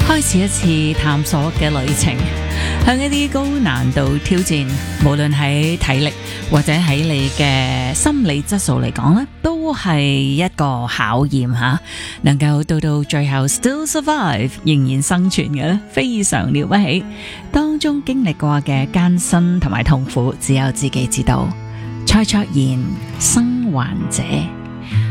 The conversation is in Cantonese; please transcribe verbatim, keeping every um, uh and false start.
開始一次探索嘅旅程，向一啲高難度挑戰，無論喺體力或者喺你嘅心理質素嚟講咧，都係一個考驗吓。能夠到到最後 still survive， 仍然生存嘅咧，非常了不起。當中經歷過嘅艱辛同埋痛苦，只有自己知道。蔡卓妍，生還者。